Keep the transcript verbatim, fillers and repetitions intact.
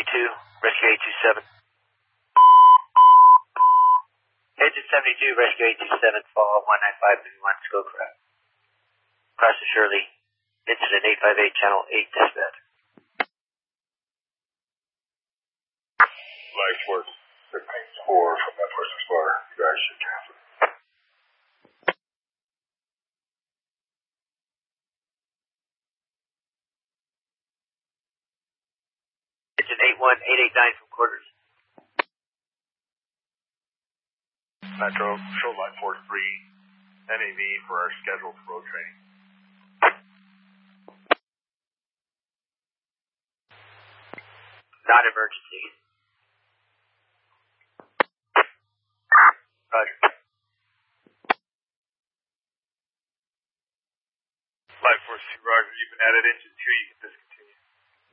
seventy-two, rescue eight two seven. Engine seventy-two, rescue eight two seven, fall one nine five three one, Scowcraft. Cross to Shirley, incident eight five eight, channel eight, dispatch. Life Force six eight four from that First Explorer. You guys should cancel. Engine eight one eight eight nine from quarters. Metro, show Life Force three, N A V for our scheduled road training. Not emergency. Roger. Life Force two, Roger, you've been added engine two, you can disconnect.